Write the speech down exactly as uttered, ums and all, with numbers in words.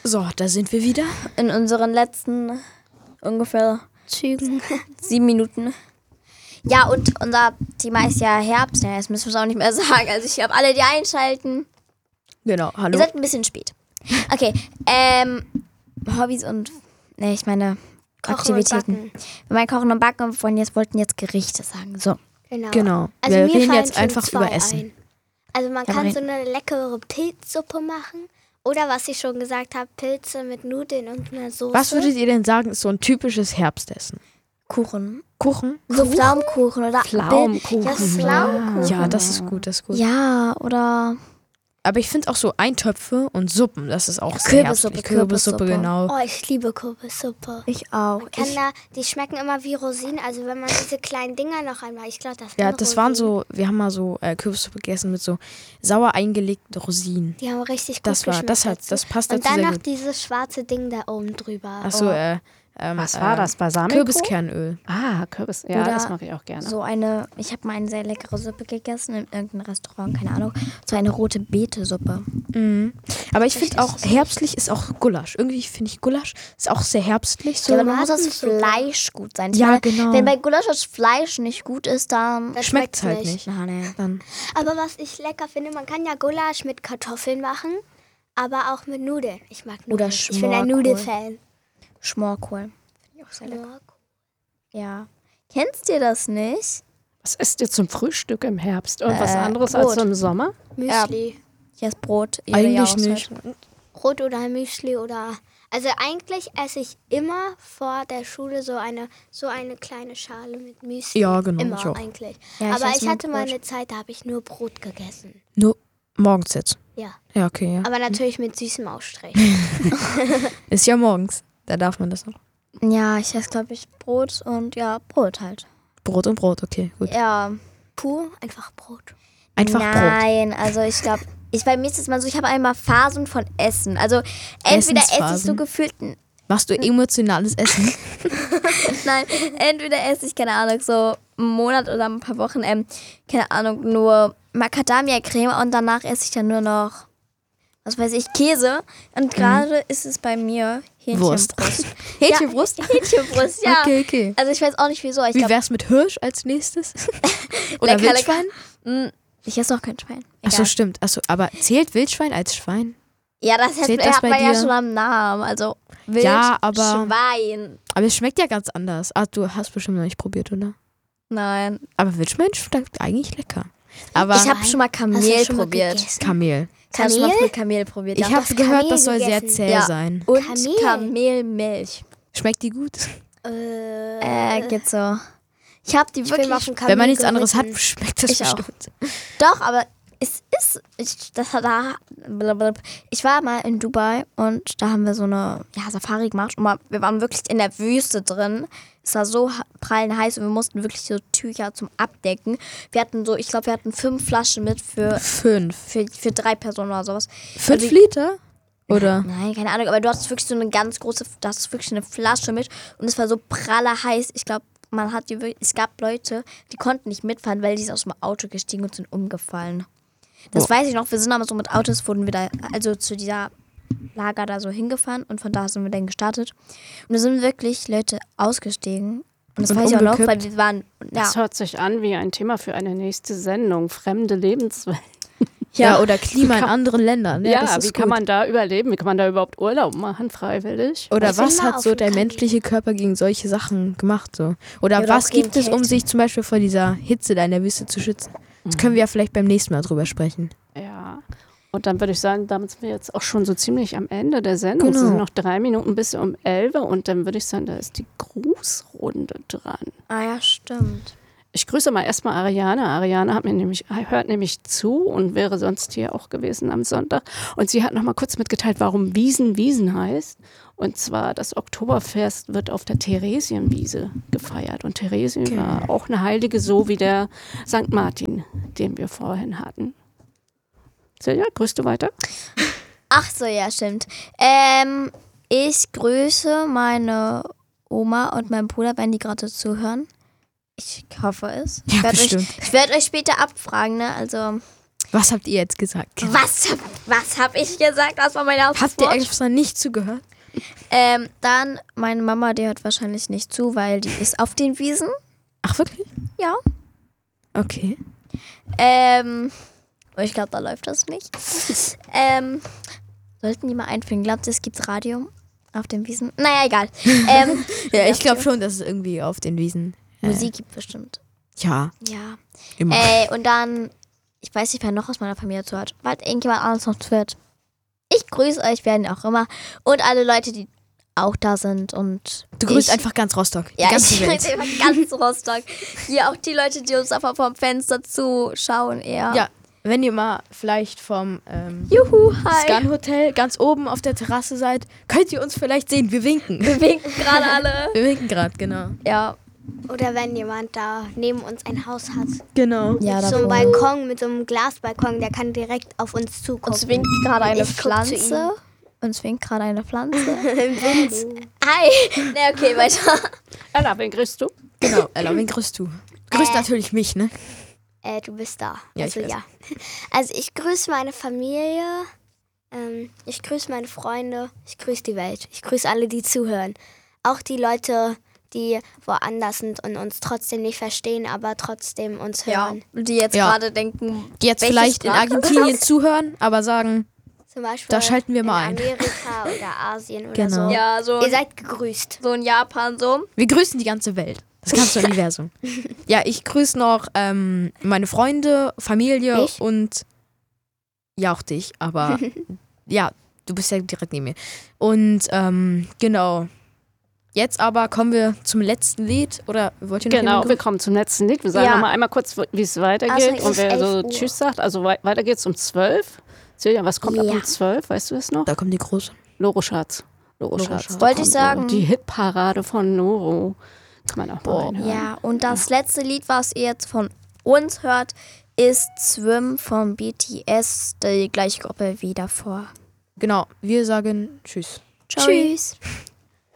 So, da sind wir wieder. In unseren letzten ungefähr Zügen. sieben Minuten. Ja, und unser Thema ist ja Herbst. Ja, das müssen wir es auch nicht mehr sagen. Also ich glaube, alle, die einschalten. Genau, hallo. Ihr seid ein bisschen spät. Okay, ähm, Hobbys und, ne, ich meine, Kochen Aktivitäten. und Backen. Wir meinen Kochen und Backen und wollen jetzt, wollten jetzt Gerichte sagen. So. Genau. Genau. Also wir mir reden fallen jetzt schon einfach zwei über Essen. ein. Also man Ja, kann aber so eine leckere Pilzsuppe machen. Oder was ich schon gesagt habe, Pilze mit Nudeln und einer Soße. Was würdet ihr denn sagen, ist so ein typisches Herbstessen? Kuchen. Kuchen? So Pflaumenkuchen oder Pflaumenkuchen. Ja, Pflaumenkuchen. Ja, das ist gut, das ist gut. Ja, oder Aber ich finde auch so Eintöpfe und Suppen, das ist auch sehr Kürbissuppe, herbstlich. Kürbissuppe, Kürbissuppe. genau. Oh, ich liebe Kürbissuppe. ich auch. Man kann Ich, da, die schmecken immer wie Rosinen. Also wenn man diese kleinen Dinger noch einmal, ich glaube, das Ja, sind das waren Rosinen. so, wir haben mal so äh, Kürbissuppe gegessen mit so sauer eingelegten Rosinen. Die haben richtig gut Das war, geschmeckt das hat, dazu. das passt Und dazu dann sehr noch gut. dieses schwarze Ding da oben drüber. Achso, oh. äh, ähm, Was äh, war das? Balsamico? Kürbiskernöl. Ah, Kürbis. Ja, Oder das mache ich auch gerne. so eine, ich habe mal eine sehr leckere Suppe gegessen in irgendeinem Restaurant, keine Ahnung. So eine rote Beete-Suppe. Mhm. Aber ich finde Richtig auch, süß. herbstlich ist auch Gulasch. Irgendwie finde ich Gulasch ist auch sehr herbstlich. So. Ja, aber dann muss das Tomatensuppe. Fleisch gut sein. Ich Ja, meine, genau. Wenn bei Gulasch das Fleisch nicht gut ist, dann Das Schmeckt's schmeckt's halt nicht. Na, nee. Dann. Aber was ich lecker finde, man kann ja Gulasch mit Kartoffeln machen, aber auch mit Nudeln. Ich mag Nudeln. Oder Ich bin ein Schmorkohl. Nudelfan. Schmorkohl. Finde ich auch sehr lecker. Schmorkohl. Ja. Kennst du das nicht? Was isst ihr zum Frühstück im Herbst? Irgendwas Äh, anderes Brot. als im Sommer? Müsli. Hier ist Brot. jede Eigentlich Jahreszeit. nicht. Brot oder Müsli oder... Also eigentlich esse ich immer vor der Schule so eine so eine kleine Schale mit Müsli. Ja, genau, Immer ich auch. eigentlich. Ja, ich Aber esse ich nur hatte mal Brot. eine Zeit, da habe ich nur Brot gegessen. Nur morgens jetzt. Ja. Ja, okay, ja. Aber natürlich mit süßem Ausstrich. Ist ja morgens. Da darf man das noch. Ja, ich esse, glaube ich, Brot und ja, Brot halt. Brot und Brot, okay, gut. Ja. Pur, einfach Brot. Einfach Brot. Nein, also ich glaube, ich, bei mir ist es mal so, ich habe einmal Phasen von Essen. Also entweder esse ich so Essensphasen. gefühlt, Machst du emotionales Essen? nein, entweder esse ich, keine Ahnung, so einen Monat oder ein paar Wochen, ähm, keine Ahnung, nur Macadamia-Creme und danach esse ich dann nur noch, was weiß ich, Käse. Und gerade ist es bei mir Wurst. Hähnchenbrust. Hähnchenbrust? Ja, Hähnchenbrust, ja. Okay, okay. Also ich weiß auch nicht wieso. Ich Wie glaub, wär's mit Hirsch als nächstes? Oder lecker, Wildschwein? lecker. Mm, Ich esse noch kein Schwein. Achso, Egal. stimmt. Achso, aber zählt Wildschwein als Schwein? Ja, das hat, Zählt das hat bei man ja dir? schon am Namen. Also Wild, Ja, aber- Schwein. Aber es schmeckt ja ganz anders. Ah, du hast bestimmt noch nicht probiert, oder? Nein. Aber Wildschwein schmeckt eigentlich lecker. Aber Ich habe schon mal Hast du Kamel schon mal probiert. gegessen? Kamel. Ich habe schon mal Kamel? Kamel probiert. Ich Ja. habe hast gehört, Kamel das soll sehr gegessen. zäh Ja. sein. Und Kamel? Kamelmilch. Schmeckt die gut? Äh, Äh, geht so. Ich habe die ich will wirklich. mal auf dem Wenn man Kamel nichts anderes hat, geritten. schmeckt das Ich auch. bestimmt. Doch, aber es ist. Ich, das hat da. Blablabla. Ich war mal in Dubai und da haben wir so eine ja, Safari gemacht. Und mal, wir waren wirklich in der Wüste drin. Es war so ha- prallend heiß und wir mussten wirklich so Tücher zum Abdecken. Wir hatten so, ich glaube, wir hatten fünf Flaschen mit für, Fünf. für, für drei Personen oder sowas. Fünf Also- Liter? Oder? Nein, keine Ahnung, aber du hattest wirklich so eine ganz große, du hattest wirklich eine Flasche mit und es war so praller heiß. Ich glaube, man hat die wirklich, es gab Leute, die konnten nicht mitfahren, weil die sind aus dem Auto gestiegen und sind umgefallen. Das Oh. weiß ich noch, wir sind aber so mit Autos, wurden wir da, also zu dieser Lager da so hingefahren und von da sind wir dann gestartet. Und da sind wirklich Leute ausgestiegen. Und das Und weiß ich auch noch, umgekippt? weil wir waren, ja, Das hört sich an wie ein Thema für eine nächste Sendung. Fremde Lebenswelt. Ja, oder Klima in anderen Ländern. Ja, Ja, das wie ist kann gut. man da überleben? Wie kann man da überhaupt Urlaub machen, freiwillig? Oder Ich bin was mal hat auf so dem der Kamel. menschliche Körper gegen solche Sachen gemacht? So? Oder Ja, oder was auch gegen gibt es, um Kälte. sich zum Beispiel vor dieser Hitze da in der Wüste zu schützen? Das können wir ja vielleicht beim nächsten Mal drüber sprechen. Ja. Und dann würde ich sagen, damit sind wir jetzt auch schon so ziemlich am Ende der Sendung. Es Genau. sind noch drei Minuten bis um elf und dann würde ich sagen, da ist die Grußrunde dran. ah ja, stimmt. Ich grüße mal erstmal Ariane. Ariane hat mir nämlich, hört nämlich zu und wäre sonst hier auch gewesen am Sonntag. Und sie hat noch mal kurz mitgeteilt, warum Wiesen Wiesen heißt. Und zwar das Oktoberfest wird auf der Theresienwiese gefeiert. Und Theresien war auch eine Heilige, so wie der Sankt Martin, den wir vorhin hatten. Silja, grüßt du weiter? Ach so, ja, stimmt. Ähm, ich grüße meine Oma und meinen Bruder, wenn die gerade zuhören. Ich hoffe es. Ich Ja, werde bestimmt. euch, ich werd euch später abfragen, ne? Also, Was habt ihr jetzt gesagt? Was, hab- was habe ich gesagt? Das war mein erstes Habt ihr Wort. extra nicht zugehört? Ähm, dann meine Mama, die hört wahrscheinlich nicht zu, weil die ist auf den Wiesen. Ach, wirklich? Ja. Okay. Ähm, ich glaube, da läuft das nicht. ähm, sollten die mal einfügen. Glaubt ihr, es gibt Radio auf den Wiesen? Naja, egal. Ähm, Ja, ich glaube schon, dass es irgendwie auf den Wiesen... Äh, Musik gibt bestimmt. Ja, Ja. immer. Ey, und dann, ich weiß nicht, wer noch aus meiner Familie zuhört, weil irgendjemand anderes noch zuhört. Ich grüße euch, werden auch immer. Und alle Leute, die auch da sind. Und Du grüßt ich, einfach ganz Rostock. Die ja, ganze ich Welt. grüße einfach ganz Rostock. Hier auch die Leute, die uns einfach vom Fenster zuschauen eher. Ja, wenn ihr mal vielleicht vom ähm, Juhu, hi. Scan Hotel ganz oben auf der Terrasse seid, könnt ihr uns vielleicht sehen. Wir winken. Wir winken gerade alle. Wir winken gerade, genau. Ja. Oder wenn jemand da neben uns ein Haus hat. Genau. Ja, So ein davor. Balkon mit so einem Glasbalkon, der kann direkt auf uns zugucken. Uns winkt gerade eine Ich guck zu Pflanze. Uns winkt gerade eine Pflanze. Wind. Hi. Ne, okay, weiter. Ella, wen grüßt du? Genau, Ella, wen grüßt du? Du grüßt Äh. natürlich mich, ne? Äh, du bist da. Ja, also ich weiß. ja. Also ich grüße meine Familie. Ähm, ich grüße meine Freunde. Ich grüße die Welt. Ich grüße alle, die zuhören. Auch die Leute, die woanders sind und uns trotzdem nicht verstehen, aber trotzdem uns Ja, hören. die jetzt Ja. gerade denken, Die jetzt welche vielleicht in Sprache Argentinien ist das? zuhören, aber sagen, Zum Beispiel Da schalten wir mal in ein. Amerika oder Asien oder Genau. so. Ja, so, Ihr seid gegrüßt. so in Japan so. wir grüßen die ganze Welt. Das ganze Universum. Ja, ich grüße noch ähm, meine Freunde, Familie Ich? und ja, auch dich, aber ja, du bist ja direkt neben mir. Und ähm, genau. Jetzt aber kommen wir zum letzten Lied. Oder wollt ihr noch Genau, jemanden wir kommen zum letzten Lied. Wir sagen Ja. noch mal einmal kurz, wie es weitergeht. Also, es und ist wer so elf Uhr. Tschüss sagt. Also wei- weiter geht's um zwölf. Silja, was kommt ab Ja. um zwölf? Weißt du es noch? Da kommt die große. Loro Schatz. Loro Loro Schatz. Schatz. da Wollte ich kommt sagen. Die Hitparade von Noro. Kann man auch mal reinhören. Ja, und das letzte Lied, was ihr jetzt von uns hört, ist Swim von B T S, die gleiche Gruppe wie davor. Genau, wir sagen Tschüss. Ciao. Tschüss.